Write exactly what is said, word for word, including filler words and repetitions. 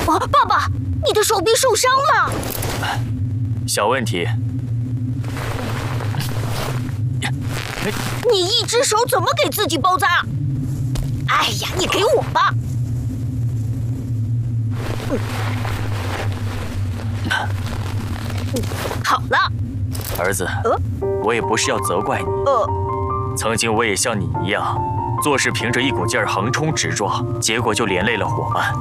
啊，爸爸，你的手臂受伤了。 小问题。 你一只手怎么给自己包扎？哎呀，你给我吧。嗯，好了。 儿子， 呃， 我也不是要责怪你。 呃， 曾经我也像你一样，做事凭着一股劲儿横冲直撞，结果就连累了伙伴。